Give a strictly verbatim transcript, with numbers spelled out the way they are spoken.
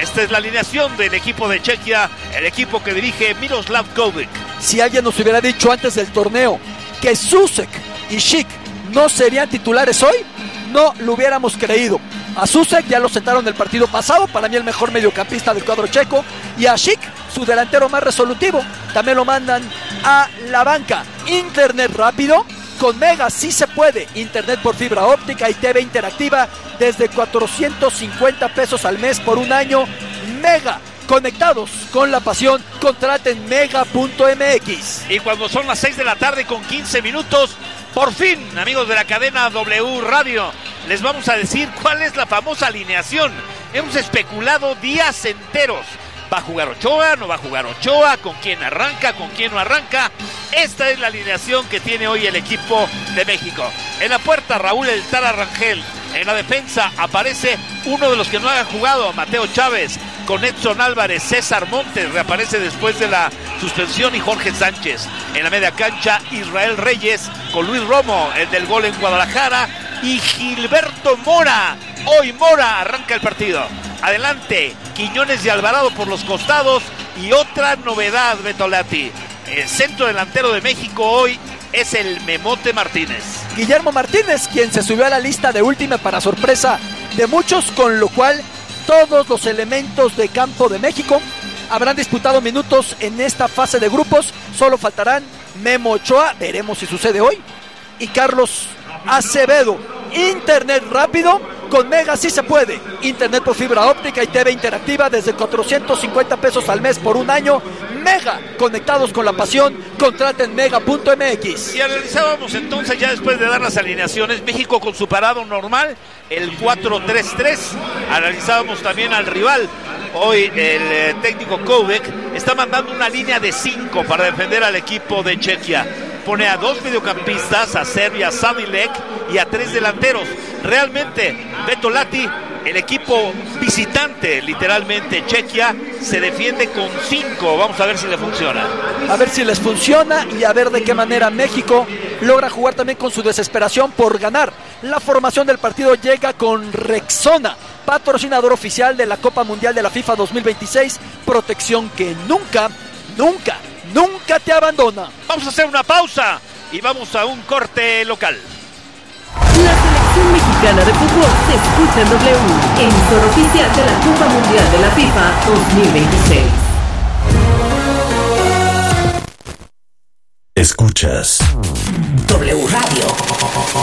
esta es la alineación del equipo de Chequia, el equipo que dirige Miroslav Kovic. Si alguien nos hubiera dicho antes del torneo que Susek y Schick no serían titulares hoy, no lo hubiéramos creído. A Susek ya lo sentaron el partido pasado, para mí el mejor mediocampista del cuadro checo, y a Schick, su delantero más resolutivo, también lo mandan a la banca. Internet rápido, con Mega sí se puede, internet por fibra óptica y T V interactiva desde cuatrocientos cincuenta pesos al mes por un año. Mega, conectados con la pasión, contraten mega punto m x. Y cuando son las seis de la tarde con quince minutos, por fin, amigos de la cadena W Radio, les vamos a decir cuál es la famosa alineación. Hemos especulado días enteros. ¿Va a jugar Ochoa? ¿No va a jugar Ochoa? ¿Con quién arranca? ¿Con quién no arranca? Esta es la alineación que tiene hoy el equipo de México. En la puerta, Raúl El Tara Rangel. En la defensa aparece uno de los que no ha jugado, Mateo Chávez, con Edson Álvarez. César Montes reaparece después de la suspensión, y Jorge Sánchez. En la media cancha, Israel Reyes con Luis Romo, el del gol en Guadalajara, y Gilberto Mora. Hoy Mora arranca el partido. Adelante, Quiñones y Alvarado por los costados. Y otra novedad, Betolati, el centro delantero de México hoy es el Memote Martínez. Guillermo Martínez, quien se subió a la lista de última para sorpresa de muchos, con lo cual todos los elementos de campo de México habrán disputado minutos en esta fase de grupos. Solo faltarán Memo Ochoa, veremos si sucede hoy, y Carlos Acevedo. Internet rápido, con Mega sí se puede, internet por fibra óptica y T V interactiva desde cuatrocientos cincuenta pesos al mes por un año. Mega, conectados con la pasión, contraten mega punto m x. Y analizábamos entonces, ya después de dar las alineaciones, México con su parado normal, el cuatro tres tres. Analizábamos también al rival. Hoy el eh, técnico Kovic está mandando una línea de cinco para defender al equipo de Chequia. Pone a dos mediocampistas, a Serbia, Sadilek, y a tres delanteros. Realmente, Betolati, el equipo visitante, literalmente, Chequia, se defiende con cinco. Vamos a ver si le funciona. A ver si les funciona y a ver de qué manera México logra jugar también con su desesperación por ganar. La formación del partido llega con Rexona, patrocinador oficial de la Copa Mundial de la FIFA dos mil veintiséis, protección que nunca, nunca, nunca te abandona. Vamos a hacer una pausa y vamos a un corte local. La selección mexicana de fútbol se escucha en W, emisor oficial de la Copa Mundial de la FIFA dos mil veintiséis. Escuchas W Radio.